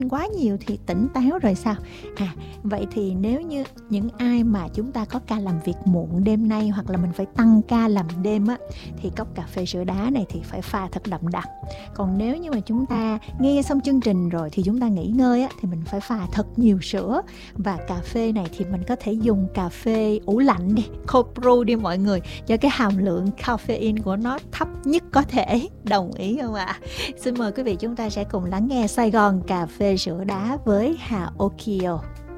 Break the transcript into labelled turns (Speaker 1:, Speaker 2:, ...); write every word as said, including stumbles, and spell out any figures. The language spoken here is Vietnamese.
Speaker 1: quá nhiều thì tỉnh táo rồi sao? À, vậy thì nếu như những ai mà chúng ta có ca làm việc muộn đêm nay, hoặc là mình phải tăng ca làm đêm á, thì cốc cà phê sữa đá này thì phải pha thật đậm đặc. Còn nếu như mà chúng ta nghe xong chương trình rồi thì chúng ta nghỉ ngơi á, thì mình phải pha thật nhiều sữa. Và cà phê này thì mình có thể dùng cà phê ủ lạnh đi, cold brew đi mọi người, cho cái hàm lượng caffeine của nó thấp nhất có thể. Đồng ý không ạ? À? Xin mời quý vị chúng ta sẽ cùng lắng nghe Sài Gòn cà phê sữa đá với Hà Okio.